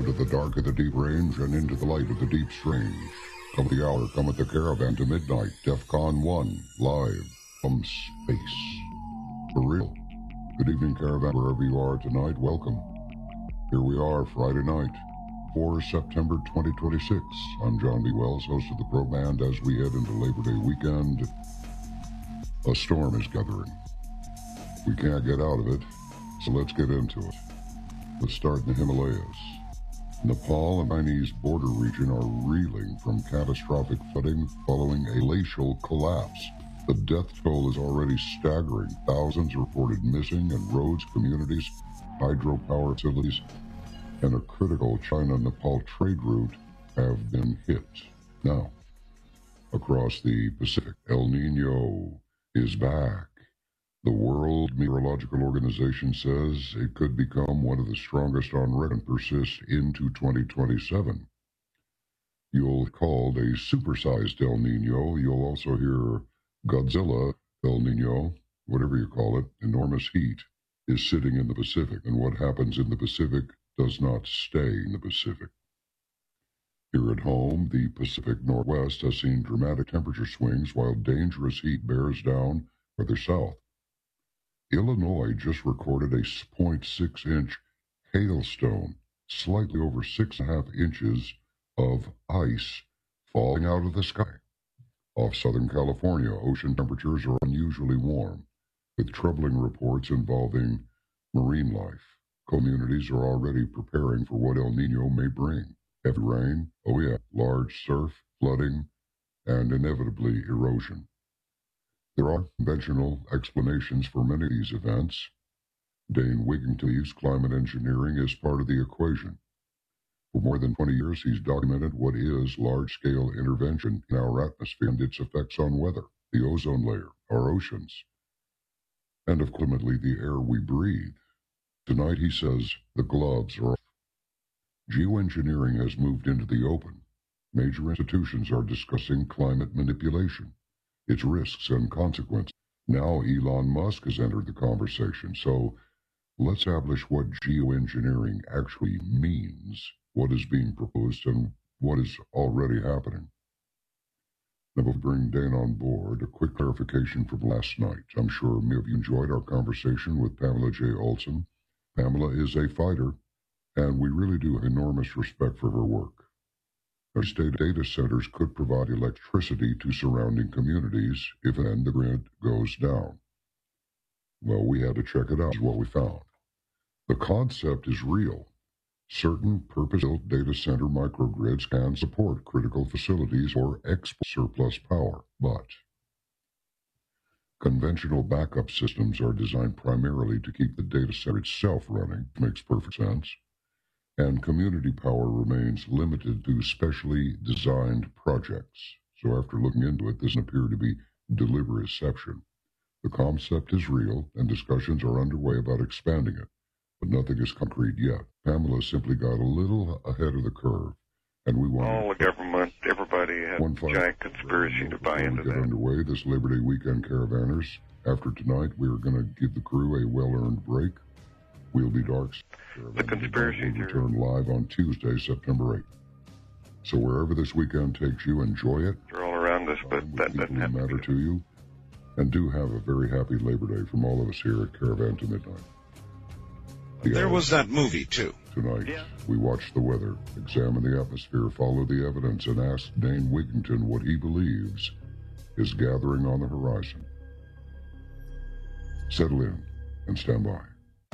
Out of the dark of the deep range and into the light of the deep strange. Come the hour, cometh the caravan to midnight. DEFCON 1, live from space. For real. Good evening, caravan, wherever you are tonight. Welcome. Here we are, Friday night, 4 September 2026. I'm John B. Wells, host of the program, and as we head into Labor Day weekend, a storm is gathering. We can't get out of it, so let's get into it. Let's start in the Himalayas. Nepal and Chinese border region are reeling from catastrophic flooding following a glacial collapse. The death toll is already staggering. Thousands reported missing, and roads, communities, hydropower facilities, and a critical China-Nepal trade route have been hit. Now, across the Pacific, El Niño is back. The World Meteorological Organization says it could become one of the strongest on record and persist into 2027. You'll call it a supersized El Niño. You'll also hear Godzilla El Niño, whatever you call it. Enormous heat is sitting in the Pacific, and what happens in the Pacific does not stay in the Pacific. Here at home, the Pacific Northwest has seen dramatic temperature swings while dangerous heat bears down further south. Illinois just recorded a 0.6-inch hailstone, slightly over 6.5 inches of ice falling out of the sky. Off Southern California, ocean temperatures are unusually warm, with troubling reports involving marine life. Communities are already preparing for what El Niño may bring. Heavy rain, large surf, flooding, and inevitably erosion. There are conventional explanations for many of these events. Dane Wigington believes climate engineering is part of the equation. For more than 20 years, he's documented what is large-scale intervention in our atmosphere and its effects on weather, the ozone layer, our oceans, and ultimately the air we breathe. Tonight, he says, the gloves are off. Geoengineering has moved into the open. Major institutions are discussing climate manipulation, its risks and consequences. Now Elon Musk has entered the conversation, so let's establish what geoengineering actually means, what is being proposed, and what is already happening. Now, before we bring Dane on board, a quick clarification from last night. I'm sure many of you enjoyed our conversation with Pamela J. Olson. Pamela is a fighter, and we really do have enormous respect for her work. State data centers could provide electricity to surrounding communities if then the grid goes down. Well, we had to check it out, is what we found. The concept is real. Certain purpose-built data center microgrids can support critical facilities or export surplus power, but conventional backup systems are designed primarily to keep the data center itself running, which makes perfect sense. And community power remains limited to specially designed projects. So after looking into it, this doesn't appear to be deliberation. The concept is real, and discussions are underway about expanding it, but nothing is concrete yet. Pamela simply got a little ahead of the curve, and we want all the government, everybody had a giant conspiracy to buy into that. Underway this Labor Day weekend, caravanners. After tonight, we are going to give the crew a well-earned break. We'll be dark. The conspiracy will return live on Tuesday, September 8th. So wherever this weekend takes you, enjoy it. They're all around us, but that doesn't matter to you. And do have a very happy Labor Day from all of us here at Caravan to Midnight. There was that movie, too. Tonight, we watch the weather, examine the atmosphere, follow the evidence, and ask Dane Wigington what he believes is gathering on the horizon. Settle in and stand by.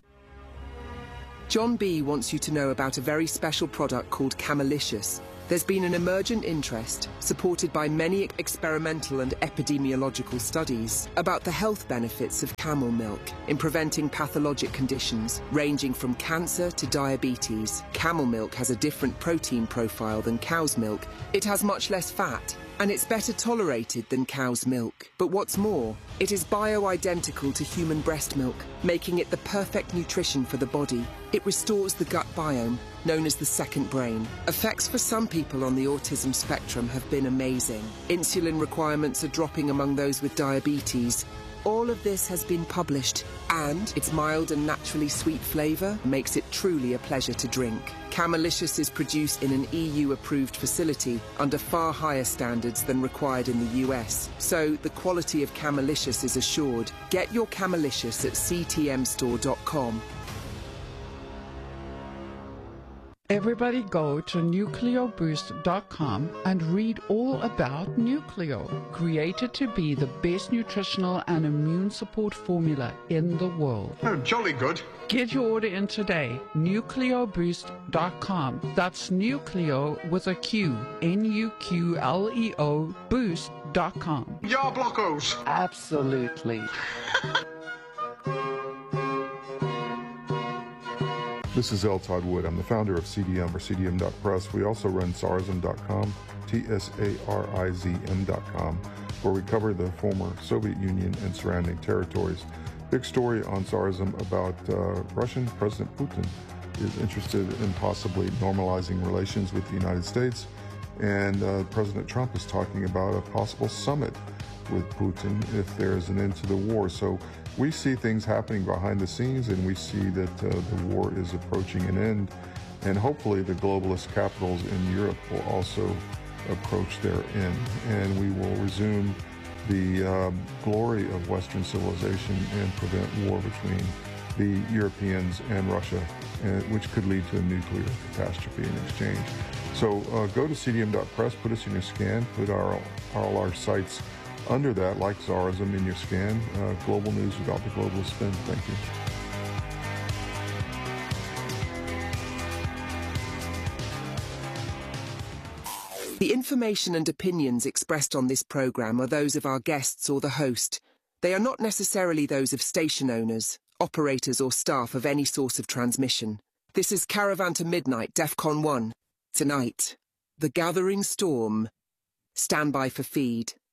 John B. wants you to know about a very special product called Camelicious. There's been an emergent interest, supported by many experimental and epidemiological studies, about the health benefits of camel milk in preventing pathologic conditions, ranging from cancer to diabetes. Camel milk has a different protein profile than cow's milk. It has much less fat, and it's better tolerated than cow's milk. But what's more, it is bio-identical to human breast milk, making it the perfect nutrition for the body. It restores the gut biome, known as the second brain. Effects for some people on the autism spectrum have been amazing. Insulin requirements are dropping among those with diabetes, All of this has been published, and its mild and naturally sweet flavour makes it truly a pleasure to drink. Camelicious is produced in an EU-approved facility under far higher standards than required in the US, so the quality of Camelicious is assured. Get your Camelicious at ctmstore.com. Everybody go to nucleoboost.com and read all about Nucleo, created to be the best nutritional and immune support formula in the world. Oh, jolly good. Get your order in today, nucleoboost.com. That's Nucleo with a Q, Nuqleo boost.com. Ya blockos. Absolutely. This is L. Todd Wood. I'm the founder of CDM, or CDM.press. We also run Tsarizm.com, TSARIZM.com, where we cover the former Soviet Union and surrounding territories. Big story on Tsarizm about Russian President Putin is interested in possibly normalizing relations with the United States, and President Trump is talking about a possible summit with Putin if there is an end to the war. So we see things happening behind the scenes, and we see that the war is approaching an end, and hopefully the globalist capitals in Europe will also approach their end, and we will resume the glory of Western civilization and prevent war between the Europeans and Russia, which could lead to a nuclear catastrophe in exchange. So go to cdm.press, put us in your scan, put all our sites under that, like Tsarizm, in your scan. Global news without the globalist spin. Thank you. The information and opinions expressed on this program are those of our guests or the host. They are not necessarily those of station owners, operators or staff of any source of transmission. This is Caravan to Midnight, DEFCON 1. Tonight, The Gathering Storm. Stand by for feed.